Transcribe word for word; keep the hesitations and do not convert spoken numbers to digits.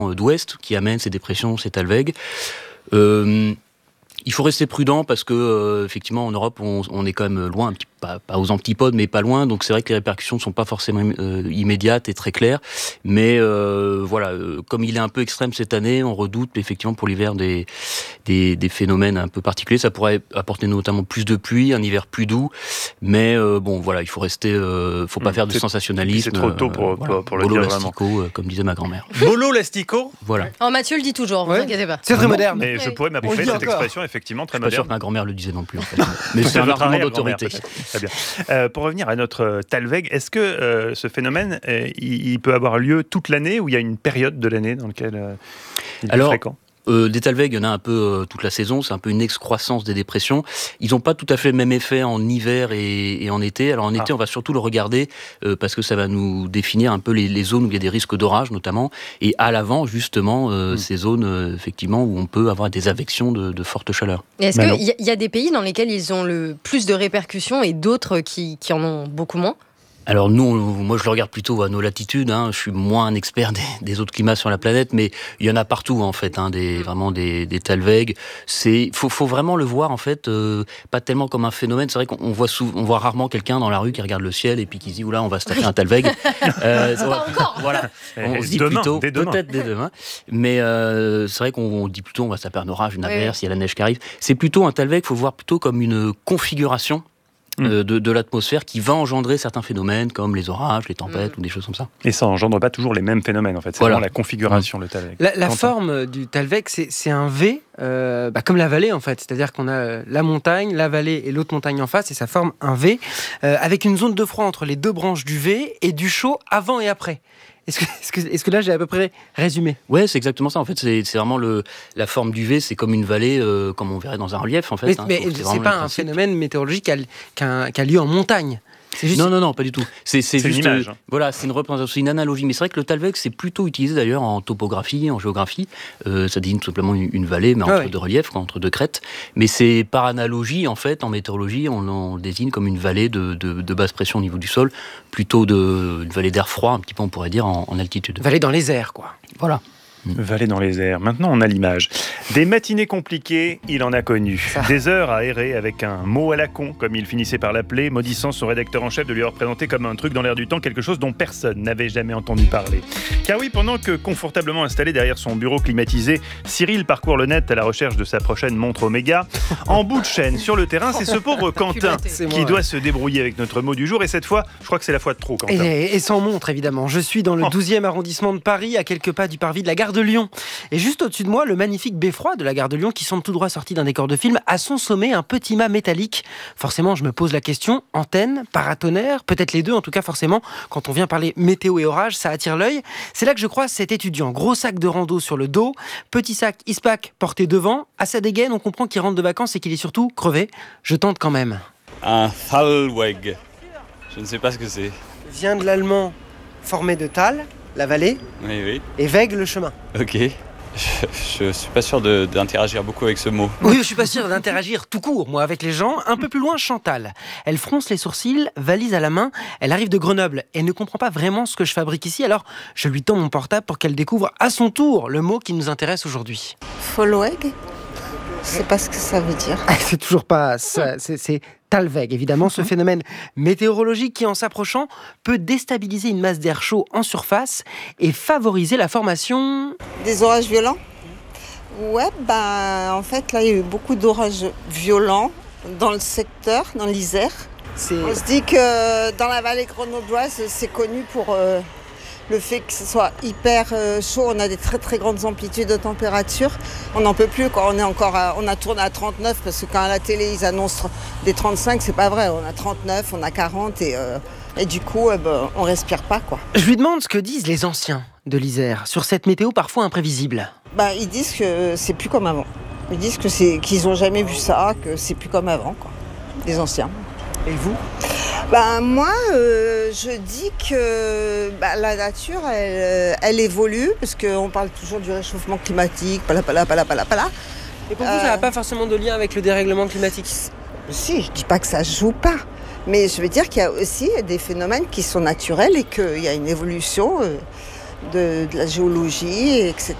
d'ouest qui amène ces dépressions, ces talwegs. Euh, il faut rester prudent parce que euh, effectivement en Europe on, on est quand même loin, un petit, pas, pas aux antipodes mais pas loin, donc c'est vrai que les répercussions ne sont pas forcément euh, immédiates et très claires, mais euh, voilà, euh, comme il est un peu extrême cette année, on redoute effectivement pour l'hiver des, des, des phénomènes un peu particuliers. Ça pourrait apporter notamment plus de pluie, un hiver plus doux, mais euh, bon voilà, il faut rester, euh, faut pas mmh, faire de sensationnalisme. C'est trop tôt pour, euh, voilà, pour, pour le Bolo dire l'astico, vraiment. Euh, comme disait ma grand-mère. Bolo l'astico. Voilà. Oh, Mathieu le dit toujours, ne ouais. vous inquiétez pas. C'est très moderne. Mais je pourrais m'approprier cette expression, effectivement, très moderne. Je suis moderne. pas sûr que ma grand-mère le disait non plus, en fait. Mais c'est un argument d'autorité. Très bien. Euh, pour revenir à notre talweg, est-ce que euh, ce phénomène, euh, il, il peut avoir lieu toute l'année ou il y a une période de l'année dans laquelle euh, il est Alors, fréquent ? Euh, des talwegs, il y en a un peu euh, toute la saison, c'est un peu une excroissance des dépressions. Ils n'ont pas tout à fait le même effet en hiver et, et en été. Alors en été, ah. on va surtout le regarder euh, parce que ça va nous définir un peu les, les zones où il y a des risques d'orage notamment, et à l'avant justement euh, mmh. ces zones euh, effectivement où on peut avoir des avections de, de forte chaleur. Et est-ce qu'il y, y a des pays dans lesquels ils ont le plus de répercussions et d'autres qui, qui en ont beaucoup moins ? Alors nous, on, moi je le regarde plutôt à nos latitudes, hein. Je suis moins un expert des, des autres climats sur la planète, mais il y en a partout en fait, hein, des, vraiment des, des talwegs. C'est, faut, faut vraiment le voir en fait, euh, pas tellement comme un phénomène. C'est vrai qu'on voit, souvent, on voit rarement quelqu'un dans la rue qui regarde le ciel et puis qui se dit oula, on va se taper un talweg. euh, pas encore. Voilà, on et se dit demain, plutôt, dès demain. peut-être dès demain, mais euh, c'est vrai qu'on dit plutôt on va se taper un orage, une averse, oui. Il y a la neige qui arrive. C'est plutôt un talweg, faut voir plutôt comme une configuration. De, de l'atmosphère qui va engendrer certains phénomènes comme les orages, les tempêtes mmh. ou des choses comme ça. Et ça engendre pas toujours les mêmes phénomènes en fait, c'est voilà. Vraiment la configuration, mmh. le talweg. La, la forme du talweg, c'est, c'est un V, euh, bah, comme la vallée en fait, c'est-à-dire qu'on a la montagne, la vallée et l'autre montagne en face et ça forme un V, euh, avec une zone de froid entre les deux branches du V et du chaud avant et après. Est-ce que, est-ce, que, est-ce que là j'ai à peu près résumé ? Ouais, c'est exactement ça. En fait, c'est, c'est vraiment le, la forme du V, c'est comme une vallée, euh, comme on verrait dans un relief en fait. Mais, hein, mais c'est, c'est pas un phénomène météorologique qui a, qui a, qui a lieu en montagne. C'est juste... Non, non, non, pas du tout. C'est, c'est, c'est juste, une image. Euh, voilà, c'est une représentation, c'est une analogie. Mais c'est vrai que le talweg, c'est plutôt utilisé d'ailleurs en topographie, en géographie. Euh, ça désigne tout simplement une, une vallée, mais entre ah ouais. deux reliefs, quoi, entre deux crêtes. Mais c'est par analogie, en fait, en météorologie, on, on le désigne comme une vallée de, de, de basse pression au niveau du sol, plutôt de, une vallée d'air froid, un petit peu, on pourrait dire, en, en altitude. Vallée dans les airs, quoi. Voilà. Vallée dans les airs. Maintenant, on a l'image. Des matinées compliquées, il en a connu. Ça. Des heures à errer avec un mot à la con, comme il finissait par l'appeler, maudissant son rédacteur en chef de lui avoir présenté comme un truc dans l'air du temps, quelque chose dont personne n'avait jamais entendu parler. Car oui, pendant que confortablement installé derrière son bureau climatisé, Cyril parcourt le net à la recherche de sa prochaine montre Omega, en bout de chaîne, sur le terrain, c'est ce pauvre Quentin qui moi, doit ouais. se débrouiller avec notre mot du jour. Et cette fois, je crois que c'est la fois de trop, Quentin. Et, et sans montre, évidemment. Je suis dans le douzième arrondissement de Paris, à quelques pas du parvis de la gare de Lyon. Et juste au-dessus de moi, le magnifique beffroi de la gare de Lyon, qui semble tout droit sorti d'un décor de film, à son sommet, un petit mât métallique. Forcément, je me pose la question, antenne, paratonnerre, peut-être les deux, en tout cas forcément, quand on vient parler météo et orage, ça attire l'œil. C'est là que je croise cet étudiant, gros sac de rando sur le dos, petit sac Ispac porté devant, à sa dégaine, on comprend qu'il rentre de vacances et qu'il est surtout crevé. Je tente quand même. Un talweg, je ne sais pas ce que c'est. Vient de l'allemand, formé de Tal, la vallée, oui, oui. Et Weg, le chemin. Ok. Je ne suis pas sûr de, d'interagir beaucoup avec ce mot. Oui, je suis pas sûr d'interagir tout court, moi, avec les gens. Un peu plus loin, Chantal. Elle fronce les sourcils, valise à la main. Elle arrive de Grenoble et ne comprend pas vraiment ce que je fabrique ici. Alors, je lui tends mon portable pour qu'elle découvre à son tour le mot qui nous intéresse aujourd'hui. Folweg ? Je sais pas ce que ça veut dire. C'est toujours pas ça. C'est, c'est talweg, évidemment, ce phénomène météorologique qui, en s'approchant, peut déstabiliser une masse d'air chaud en surface et favoriser la formation... Des orages violents ? Ouais, bah, en fait, là, il y a eu beaucoup d'orages violents dans le secteur, dans l'Isère. C'est... On se dit que dans la vallée grenobloise, c'est connu pour... Euh... le fait que ce soit hyper chaud, on a des très très grandes amplitudes de température. On n'en peut plus, quoi. On est encore à, on a tourné à trente-neuf parce que quand à la télé ils annoncent des trente-cinq, c'est pas vrai. On a trente-neuf, on a quarante et, euh, et du coup, euh, ben, on respire pas, quoi. Je lui demande ce que disent les anciens de l'Isère sur cette météo parfois imprévisible. Bah, ils disent que c'est plus comme avant. Ils disent que c'est, qu'ils ont jamais vu ça, que c'est plus comme avant, quoi. Les anciens. Et vous ? Ben, moi, euh, je dis que bah, la nature, elle, elle évolue, parce qu'on parle toujours du réchauffement climatique, pala, pala, pala, pala, pala. Et pour euh, vous, ça n'a pas forcément de lien avec le dérèglement climatique ? Si, je dis pas que ça se joue pas. Mais je veux dire qu'il y a aussi des phénomènes qui sont naturels et qu'il y a une évolution. Euh, de, de la géologie, et etc.